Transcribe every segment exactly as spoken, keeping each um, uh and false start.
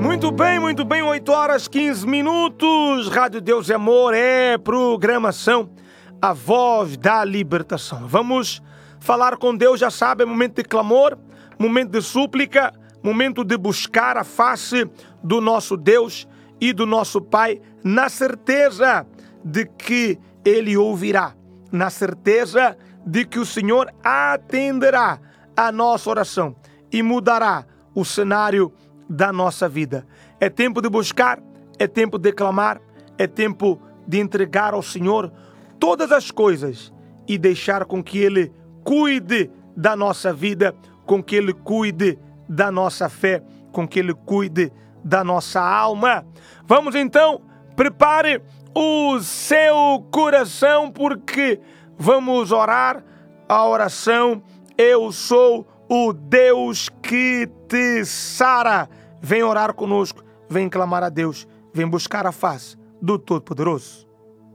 Muito bem, muito bem, oito horas, quinze minutos. Rádio Deus e Amor é programação, a voz da libertação. Vamos falar com Deus, já sabe, é momento de clamor, momento de súplica, momento de buscar a face do nosso Deus e do nosso Pai, na certeza de que Ele ouvirá, na certeza de que o Senhor atenderá a nossa oração e mudará o cenário da nossa vida. É tempo de buscar, é tempo de clamar, é tempo de entregar ao Senhor todas as coisas e deixar com que Ele cuide da nossa vida, com que Ele cuide da nossa fé, com que Ele cuide da nossa alma. Vamos então, prepare o seu coração, porque vamos orar a oração Eu sou o Deus que te sara. Vem orar conosco, vem clamar a Deus, vem buscar a face do Todo-Poderoso.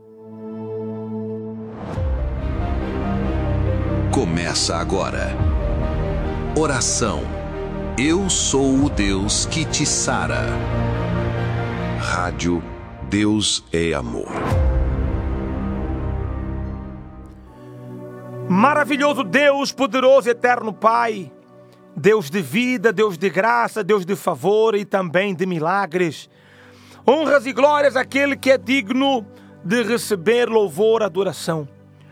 Começa agora. Oração. Eu sou o Deus que te sara. Rádio Deus é Amor. Maravilhoso Deus, poderoso e eterno Pai, Deus de vida, Deus de graça, Deus de favor e também de milagres. Honras e glórias àquele que é digno de receber louvor e adoração.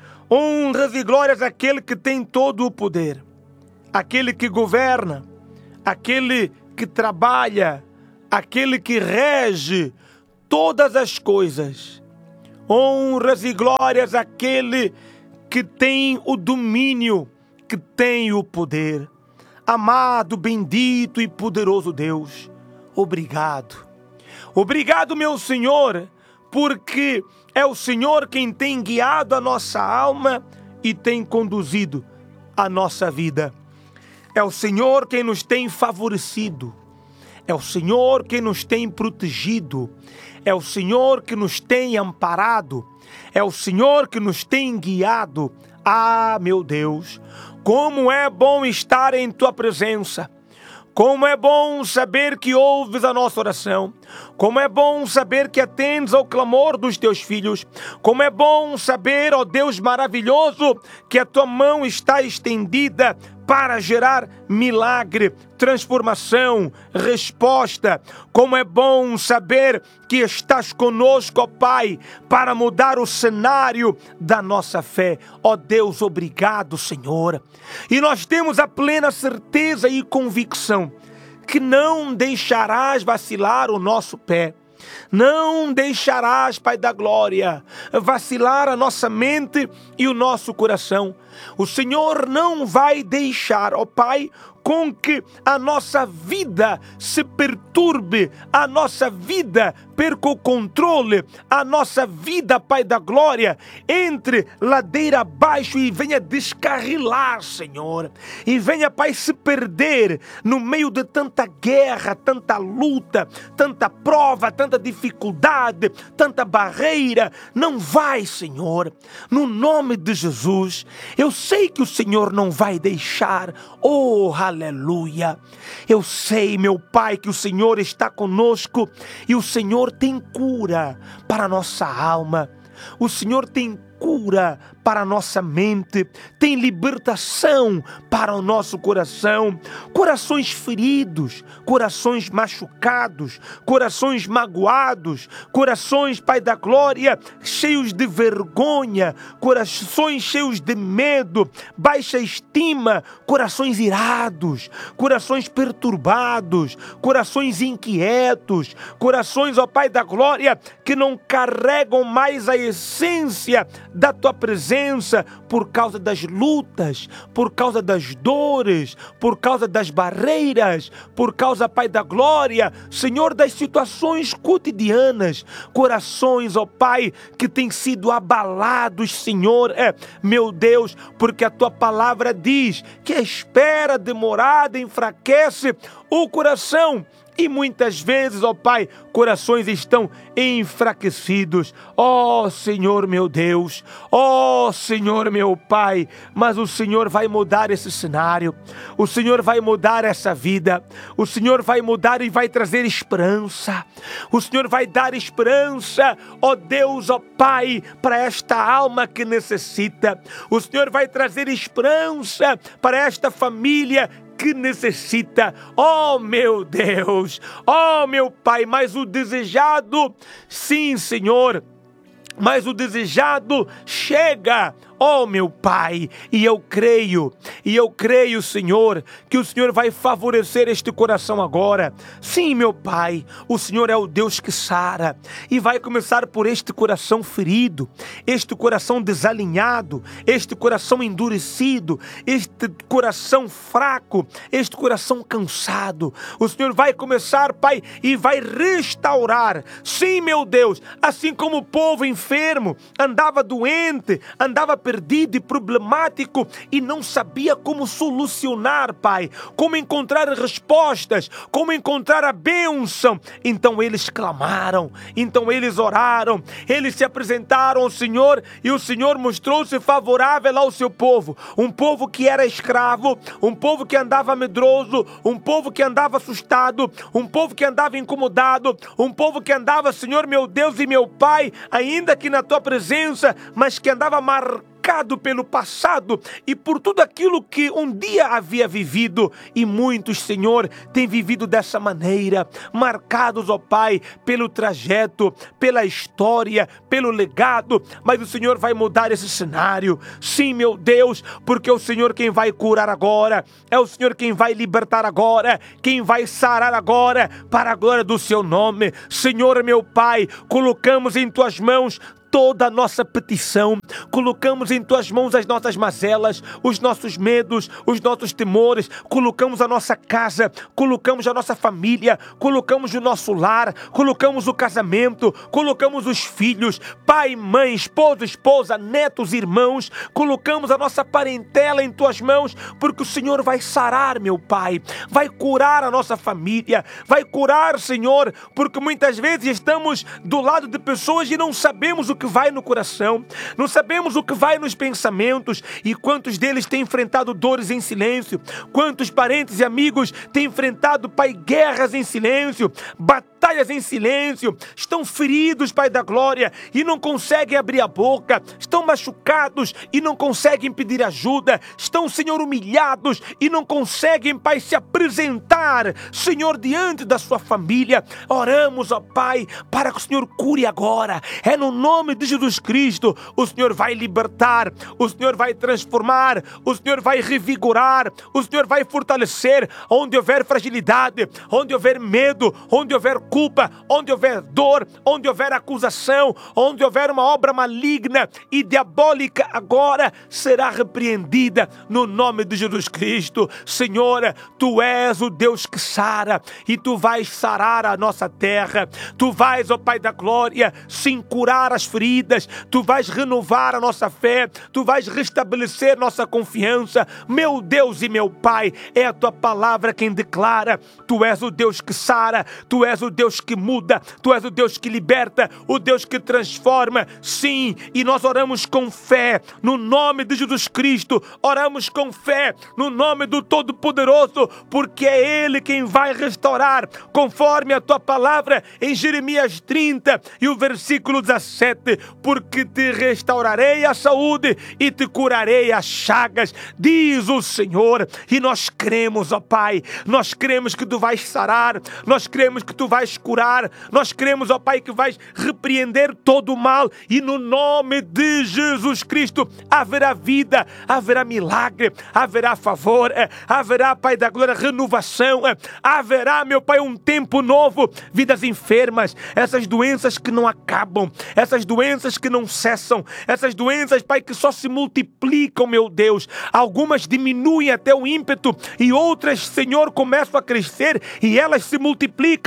Honras e glórias àquele que tem todo o poder, aquele que governa, aquele que trabalha, aquele que rege todas as coisas. Honras e glórias àquele que tem o domínio, que tem o poder. Amado, bendito e poderoso Deus, obrigado. Obrigado, meu Senhor, porque é o Senhor quem tem guiado a nossa alma e tem conduzido a nossa vida. É o Senhor quem nos tem favorecido. É o Senhor quem nos tem protegido. É o Senhor que nos tem amparado. É o Senhor que nos tem guiado. Ah, meu Deus, como é bom estar em Tua presença. Como é bom saber que ouves a nossa oração. Como é bom saber que atendes ao clamor dos Teus filhos. Como é bom saber, ó Deus maravilhoso, que a Tua mão está estendida para gerar milagre, transformação, resposta. Como é bom saber que estás conosco, ó Pai, para mudar o cenário da nossa fé. Ó Deus, obrigado, Senhor. E nós temos a plena certeza e convicção que não deixarás vacilar o nosso pé. Não deixarás, Pai da glória, vacilar a nossa mente e o nosso coração. O Senhor não vai deixar, ó Pai, com que a nossa vida se perturbe, a nossa vida perca o controle, a nossa vida, Pai da glória, entre ladeira abaixo e venha descarrilar, Senhor. E venha, Pai, se perder no meio de tanta guerra, tanta luta, tanta prova, tanta dificuldade, tanta barreira. Não vai, Senhor. No nome de Jesus, eu sei que o Senhor não vai deixar. Oh, aleluia. Eu sei, meu Pai, que o Senhor está conosco e o Senhor tem cura para a nossa alma. O Senhor tem cura para a nossa mente, tem libertação para o nosso coração. Corações feridos, corações machucados, corações magoados, corações, Pai da glória, cheios de vergonha, corações cheios de medo, baixa estima, corações irados, corações perturbados, corações inquietos, corações, ó Pai da glória, que não carregam mais a essência da Tua presença por causa das lutas, por causa das dores, por causa das barreiras, por causa, Pai da glória, Senhor, das situações cotidianas, corações, ó Pai, que têm sido abalados, Senhor, é, meu Deus, porque a Tua palavra diz que a espera demorada enfraquece o coração. E muitas vezes, ó Pai, corações estão enfraquecidos. Ó Senhor meu Deus, ó Senhor meu Pai, mas o Senhor vai mudar esse cenário. O Senhor vai mudar essa vida. O Senhor vai mudar e vai trazer esperança. O Senhor vai dar esperança, ó Deus, ó Pai, para esta alma que necessita. O Senhor vai trazer esperança para esta família que necessita. Oh meu Deus, oh meu Pai, mas o desejado, sim Senhor, mas o desejado chega. Oh meu Pai, e eu creio, e eu creio, Senhor, que o Senhor vai favorecer este coração agora. Sim, meu Pai, o Senhor é o Deus que sara, e vai começar por este coração ferido, este coração desalinhado, este coração endurecido, este coração fraco, este coração cansado. O Senhor vai começar, Pai, e vai restaurar. Sim, meu Deus, assim como o povo enfermo andava doente, andava perdido e problemático e não sabia como solucionar, Pai, como encontrar respostas, como encontrar a bênção. Então eles clamaram, então eles oraram, eles se apresentaram ao Senhor e o Senhor mostrou-se favorável ao seu povo. Um povo que era escravo, um povo que andava medroso, um povo que andava assustado, um povo que andava incomodado, um povo que andava, Senhor meu Deus e meu Pai, ainda que na tua presença, mas que andava marcado pelo passado e por tudo aquilo que um dia havia vivido. E muitos, Senhor, têm vivido dessa maneira, marcados, ó Pai, pelo trajeto, pela história, pelo legado. Mas o Senhor vai mudar esse cenário. Sim, meu Deus, porque é o Senhor quem vai curar agora, é o Senhor quem vai libertar agora, quem vai sarar agora, para a glória do seu nome. Senhor, meu Pai, colocamos em tuas mãos toda a nossa petição, colocamos em tuas mãos as nossas mazelas, os nossos medos, os nossos temores, colocamos a nossa casa, colocamos a nossa família, colocamos o nosso lar, colocamos o casamento, colocamos os filhos, pai, mãe, esposo, esposa, netos, irmãos, colocamos a nossa parentela em tuas mãos, porque o Senhor vai sarar, meu Pai, vai curar a nossa família, vai curar, Senhor, porque muitas vezes estamos do lado de pessoas e não sabemos o que vai no coração, não sabemos o que vai nos pensamentos. E quantos deles têm enfrentado dores em silêncio? Quantos parentes e amigos têm enfrentado, Pai, guerras em silêncio, batalhas em silêncio, estão feridos, Pai da glória, e não conseguem abrir a boca, estão machucados e não conseguem pedir ajuda, estão, Senhor, humilhados e não conseguem, Pai, se apresentar, Senhor, diante da sua família. Oramos, ó Pai, para que o Senhor cure agora. É no nome de Jesus Cristo. O Senhor vai libertar, o Senhor vai transformar, o Senhor vai revigorar, o Senhor vai fortalecer. Onde houver fragilidade, onde houver medo, onde houver culpa, onde houver dor, onde houver acusação, onde houver uma obra maligna e diabólica, agora será repreendida no nome de Jesus Cristo. Senhor, Tu és o Deus que sara e Tu vais sarar a nossa terra. Tu vais, ó Pai da glória, sim, curar as feridas. Tu vais renovar a nossa fé. Tu vais restabelecer nossa confiança. Meu Deus e meu Pai, é a Tua palavra quem declara: Tu és o Deus que sara, Tu és o Deus que muda, Tu és o Deus que liberta, o Deus que transforma. Sim, e nós oramos com fé no nome de Jesus Cristo. Oramos com fé no nome do Todo-Poderoso, porque é Ele quem vai restaurar, conforme a Tua palavra em Jeremias trinta e o versículo dezessete: porque te restaurarei a saúde e te curarei as chagas, diz o Senhor. E nós cremos, ó Pai, nós cremos que Tu vais sarar, nós cremos que Tu vais curar, nós cremos, ó Pai, que vais repreender todo o mal, e no nome de Jesus Cristo haverá vida, haverá milagre, haverá favor, haverá, Pai da glória, renovação, haverá, meu Pai, um tempo novo. Vidas enfermas, essas doenças que não acabam, essas doenças que não cessam, essas doenças, Pai, que só se multiplicam, meu Deus. Algumas diminuem até o ímpeto e outras, Senhor, começam a crescer e elas se multiplicam. O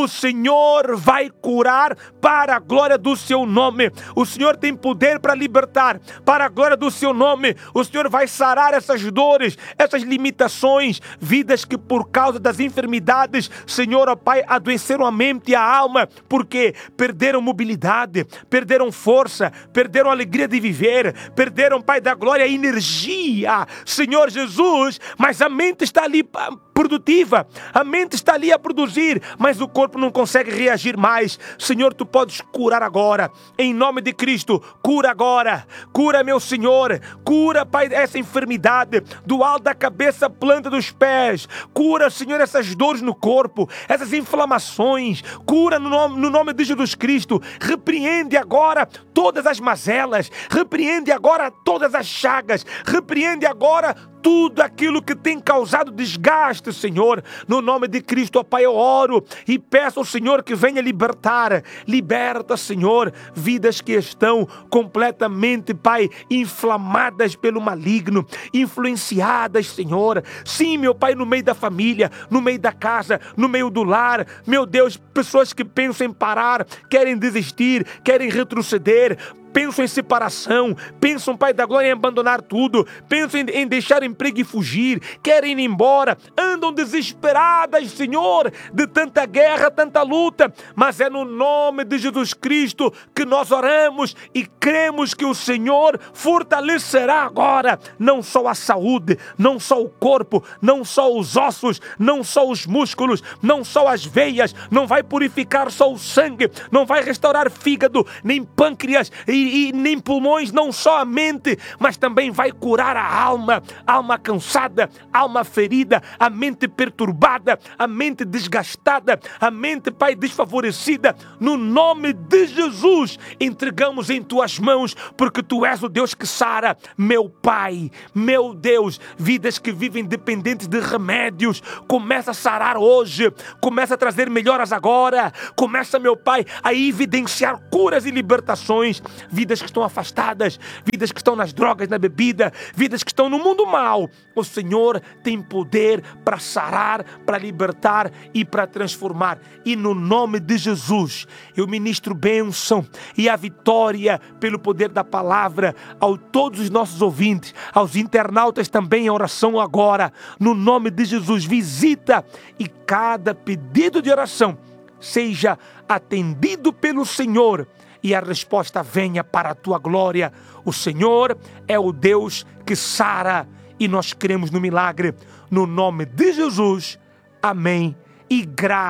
o Senhor vai curar para a glória do seu nome. O Senhor tem poder para libertar para a glória do seu nome. O Senhor vai sarar essas dores, essas limitações, vidas que por causa das enfermidades, Senhor, ó Pai, adoeceram a mente e a alma, porque perderam mobilidade, perderam força, perderam a alegria de viver, perderam, Pai da glória, a energia, Senhor Jesus, mas a mente está ali produtiva, a mente está ali a produzir, mas o corpo não consegue reagir mais. Senhor, Tu podes curar agora, em nome de Cristo, cura agora, cura, meu Senhor, cura, Pai, essa enfermidade, do alto da cabeça à planta dos pés, cura, Senhor, essas dores no corpo, essas inflamações, cura no nome, no nome de Jesus Cristo, repreende agora todas as mazelas, repreende agora todas as chagas, repreende agora tudo aquilo que tem causado desgaste, Senhor. No nome de Cristo, ó Pai, eu oro e peço ao Senhor que venha libertar. Liberta, Senhor, vidas que estão completamente, Pai, inflamadas pelo maligno, influenciadas, Senhor. Sim, meu Pai, no meio da família, no meio da casa, no meio do lar. Meu Deus, pessoas que pensam em parar, querem desistir, querem retroceder, pensam em separação, pensam, Pai da glória, em abandonar tudo, pensam em, em deixar o emprego e fugir, querem ir embora, andam desesperadas, Senhor, de tanta guerra, tanta luta, mas é no nome de Jesus Cristo que nós oramos e cremos que o Senhor fortalecerá agora, não só a saúde, não só o corpo, não só os ossos, não só os músculos, não só as veias, não vai purificar só o sangue, não vai restaurar fígado, nem pâncreas e E, e nem pulmões, não só a mente, mas também vai curar a alma, alma cansada, alma ferida, a mente perturbada, a mente desgastada, a mente, Pai, desfavorecida. No nome de Jesus, entregamos em Tuas mãos, porque Tu és o Deus que sara, meu Pai, meu Deus, vidas que vivem dependentes de remédios, começa a sarar hoje, começa a trazer melhoras agora, começa, meu Pai, a evidenciar curas e libertações, vidas que estão afastadas, vidas que estão nas drogas, na bebida, vidas que estão no mundo mal. O Senhor tem poder para sarar, para libertar e para transformar. E no nome de Jesus, eu ministro bênção e a vitória pelo poder da palavra a todos os nossos ouvintes, aos internautas também em oração agora. No nome de Jesus, visita e cada pedido de oração seja atendido pelo Senhor e a resposta venha para a Tua glória. O Senhor é o Deus que sara e nós cremos no milagre. No nome de Jesus, amém e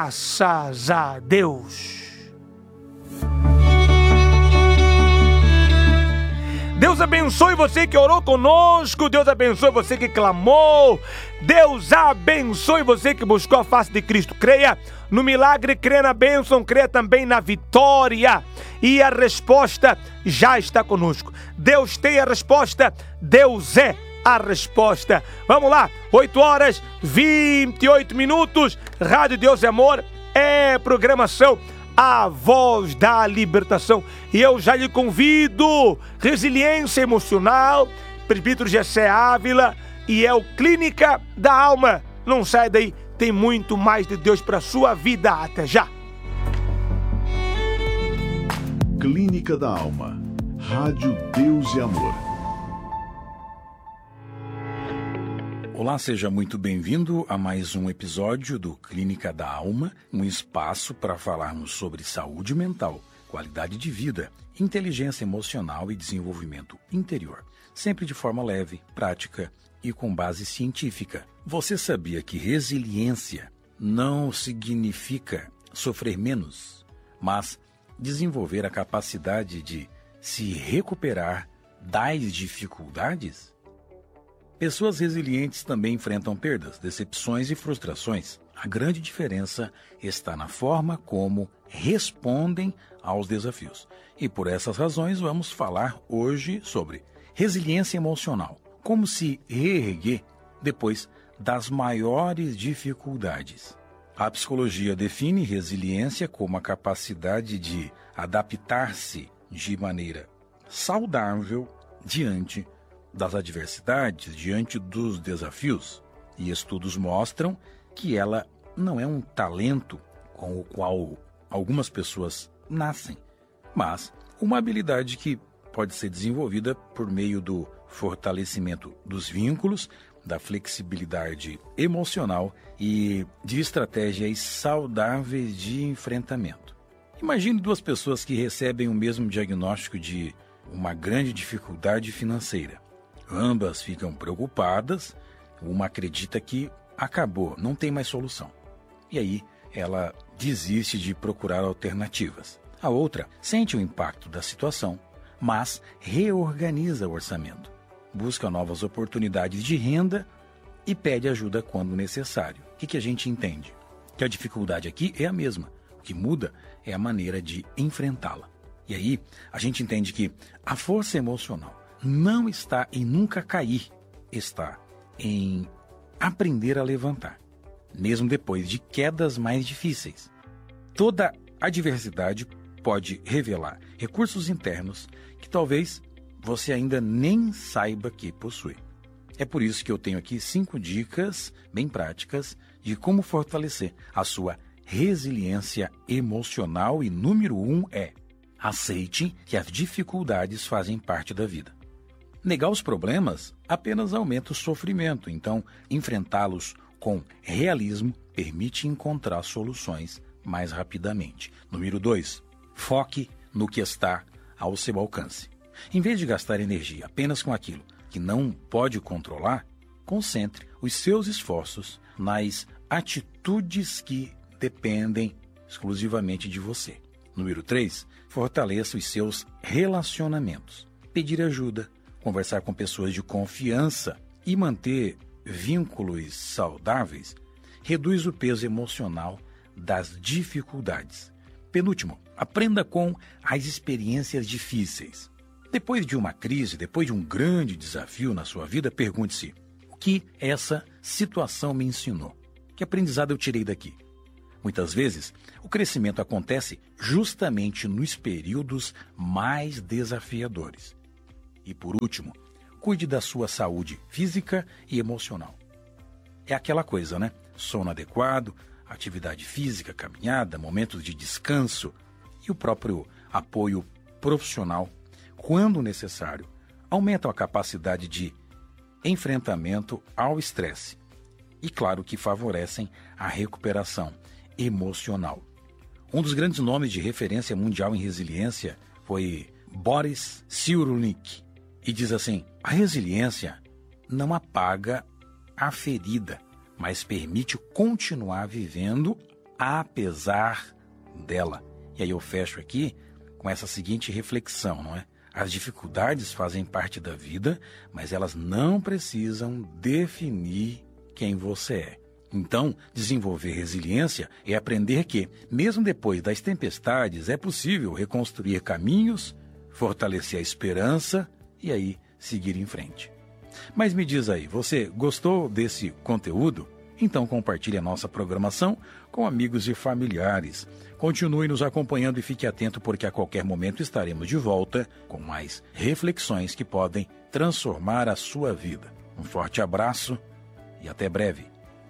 graças a Deus. Deus abençoe você que orou conosco, Deus abençoe você que clamou, Deus abençoe você que buscou a face de Cristo. Creia no milagre, creia na bênção, creia também na vitória. E a resposta já está conosco. Deus tem a resposta, Deus é a resposta. Vamos lá, oito horas, vinte e oito minutos, Rádio Deus é Amor, é programação A Voz da Libertação. E eu já lhe convido, Resiliência Emocional, Presbítero Gessé Ávila e é o Clínica da Alma. Não sai daí, tem muito mais de Deus para a sua vida. Até já. Clínica da Alma. Rádio Deus e Amor. Olá, seja muito bem-vindo a mais um episódio do Clínica da Alma, um espaço para falarmos sobre saúde mental, qualidade de vida, inteligência emocional e desenvolvimento interior, sempre de forma leve, prática e com base científica. Você sabia que resiliência não significa sofrer menos, mas desenvolver a capacidade de se recuperar das dificuldades? Pessoas resilientes também enfrentam perdas, decepções e frustrações. A grande diferença está na forma como respondem aos desafios. E por essas razões vamos falar hoje sobre resiliência emocional. Como se reerguer depois das maiores dificuldades. A psicologia define resiliência como a capacidade de adaptar-se de maneira saudável diante das adversidades, diante dos desafios. E estudos mostram que ela não é um talento com o qual algumas pessoas nascem, mas uma habilidade que pode ser desenvolvida por meio do fortalecimento dos vínculos, da flexibilidade emocional e de estratégias saudáveis de enfrentamento. Imagine duas pessoas que recebem o mesmo diagnóstico de uma grande dificuldade financeira. Ambas ficam preocupadas, uma acredita que acabou, não tem mais solução. E aí ela desiste de procurar alternativas. A outra sente o impacto da situação, mas reorganiza o orçamento, busca novas oportunidades de renda e pede ajuda quando necessário. O que, que a gente entende? Que a dificuldade aqui é a mesma. O que muda é a maneira de enfrentá-la. E aí a gente entende que a força emocional não está em nunca cair, está em aprender a levantar, mesmo depois de quedas mais difíceis. Toda adversidade pode revelar recursos internos que talvez você ainda nem saiba que possui. É por isso que eu tenho aqui cinco dicas bem práticas de como fortalecer a sua resiliência emocional. E número um é: aceite que as dificuldades fazem parte da vida. Negar os problemas apenas aumenta o sofrimento, então enfrentá-los com realismo permite encontrar soluções mais rapidamente. Número dois, foque no que está ao seu alcance. Em vez de gastar energia apenas com aquilo que não pode controlar, concentre os seus esforços nas atitudes que dependem exclusivamente de você. Número três, fortaleça os seus relacionamentos. Pedir ajuda, conversar com pessoas de confiança e manter vínculos saudáveis reduz o peso emocional das dificuldades. Penúltimo, aprenda com as experiências difíceis. Depois de uma crise, depois de um grande desafio na sua vida, pergunte-se: o que essa situação me ensinou? Que aprendizado eu tirei daqui? Muitas vezes, o crescimento acontece justamente nos períodos mais desafiadores. E por último, cuide da sua saúde física e emocional. É aquela coisa, né? Sono adequado, atividade física, caminhada, momentos de descanso e o próprio apoio profissional, quando necessário, aumentam a capacidade de enfrentamento ao estresse e, claro, que favorecem a recuperação emocional. Um dos grandes nomes de referência mundial em resiliência foi Boris Cyrulnik, e diz assim: a resiliência não apaga a ferida, mas permite continuar vivendo apesar dela. E aí eu fecho aqui com essa seguinte reflexão, não é? As dificuldades fazem parte da vida, mas elas não precisam definir quem você é. Então, desenvolver resiliência é aprender que, mesmo depois das tempestades, é possível reconstruir caminhos, fortalecer a esperança e aí seguir em frente. Mas me diz aí, você gostou desse conteúdo? Então compartilhe a nossa programação com amigos e familiares. Continue nos acompanhando e fique atento, porque a qualquer momento estaremos de volta com mais reflexões que podem transformar a sua vida. Um forte abraço e até breve.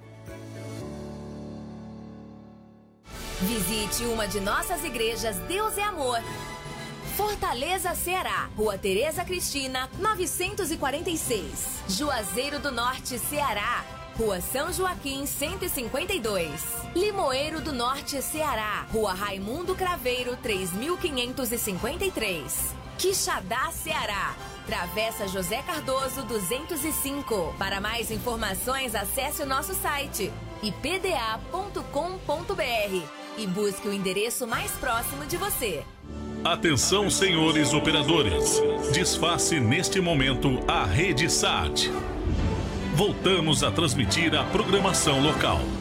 Visite uma de nossas igrejas Deus é Amor. Fortaleza, Ceará, Rua Tereza Cristina, novecentos e quarenta e seis. Juazeiro do Norte, Ceará, Rua São Joaquim, cento e cinquenta e dois. Limoeiro do Norte, Ceará, Rua Raimundo Craveiro, três mil quinhentos e cinquenta e três. Quixadá, Ceará, Travessa José Cardoso, duzentos e cinco. Para mais informações, acesse o nosso site i p d a ponto com ponto b r e busque o endereço mais próximo de você. Atenção, senhores operadores. Desface neste momento a rede S A T. Voltamos a transmitir a programação local.